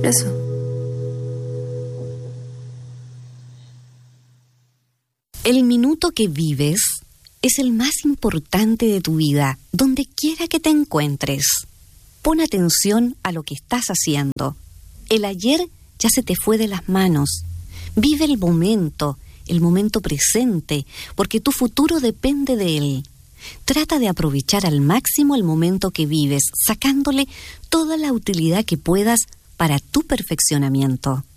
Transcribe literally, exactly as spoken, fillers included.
eso. El minuto que vives es el más importante de tu vida, donde quiera que te encuentres. Pon atención a lo que estás haciendo. El ayer ya se te fue de las manos. Vive el momento, el momento presente, porque tu futuro depende de él. Trata de aprovechar al máximo el momento que vives, sacándole toda la utilidad que puedas para tu perfeccionamiento.